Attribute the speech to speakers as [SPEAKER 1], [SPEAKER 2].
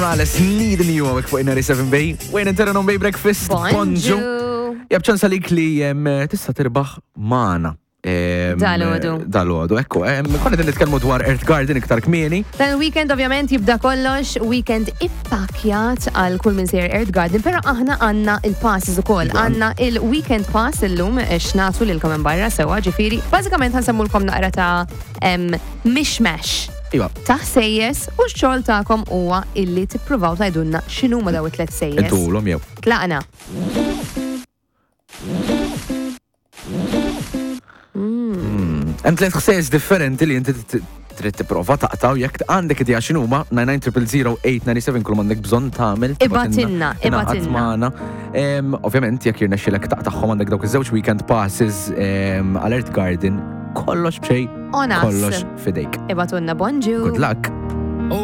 [SPEAKER 1] Morales, needing you għawek fuq Inari 7B. Wayne intera non bay breakfast.
[SPEAKER 2] Bonġu.
[SPEAKER 1] Jabċan salik li tista tirbaħ maħna. Dal-għodu, ekku. Konna t-nitkelmu dwar Earth Garden iktar kmieni.
[SPEAKER 2] Dan weekend ovvjament jibda kollox, weekend ippakjat għal kull minn sejjer Earth Garden, pero aħna għanna il-passes u koll. Għanna il-weekend pass il-lum xnatu l-kom barra sewa ġifiri. Bazzikament għansemmulkom naqra ta' mishmash.
[SPEAKER 1] Iva.
[SPEAKER 2] Ta' sejjes u x-xol ta'kom huwa illi tippruvaw tajdunna xinu ma daw it-tlet sejjes.
[SPEAKER 1] Intulhom jew.
[SPEAKER 2] Tlaqna.
[SPEAKER 1] Hemm tliet ħsejjes differenti li inti trid tipprova taqtaw jekk għandek idea x'inhuma 9900897 kull m'għandek bżonn tagħmel.
[SPEAKER 2] Ibatinna.
[SPEAKER 1] Ovvjament jekk jirnexxilek taqtaħħom għandek dawk iż-żewġ weekend passes għal Earth Garden kollox b'xejn kollox fidejk.
[SPEAKER 2] Ibatunna bonġu.
[SPEAKER 1] Good luck.